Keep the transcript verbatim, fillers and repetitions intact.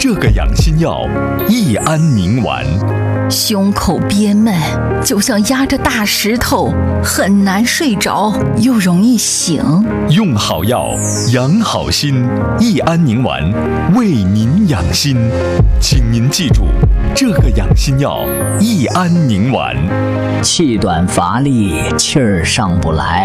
这个养心药益安宁丸。 胸口憋闷，就像压着大石头，很难睡着，又容易醒。 用好药，养好心，益安宁丸为您养心。请您记住，这个养心药益安宁丸。 气短乏力，气儿上不来，